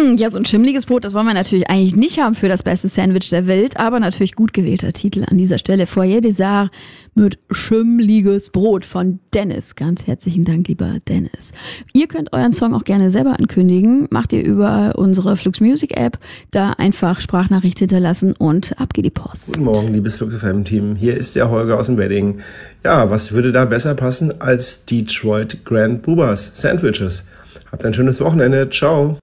Ja, so ein schimmliges Brot, das wollen wir natürlich eigentlich nicht haben für das beste Sandwich der Welt, aber natürlich gut gewählter Titel an dieser Stelle. Foyer Dessert mit schimmliges Brot von Dennis. Ganz herzlichen Dank, lieber Dennis. Ihr könnt euren Song auch gerne selber ankündigen. Macht ihr über unsere Flux Music App. Da einfach Sprachnachricht hinterlassen und ab geht die Post. Guten Morgen, liebes Flux FM-Team. Hier ist der Holger aus dem Wedding. Ja, was würde da besser passen als Detroit Grand Boobers Sandwiches? Habt ein schönes Wochenende. Ciao.